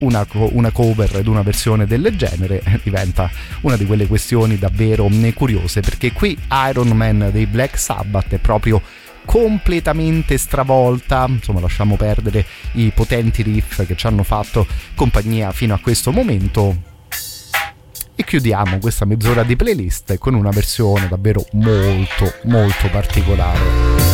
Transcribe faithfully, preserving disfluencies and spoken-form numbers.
una, una cover ed una versione del genere diventa una di quelle questioni davvero curiose, perché qui Iron Man dei Black Sabbath è proprio completamente stravolta. Insomma, lasciamo perdere i potenti riff che ci hanno fatto compagnia fino a questo momento e chiudiamo questa mezz'ora di playlist con una versione davvero molto molto particolare.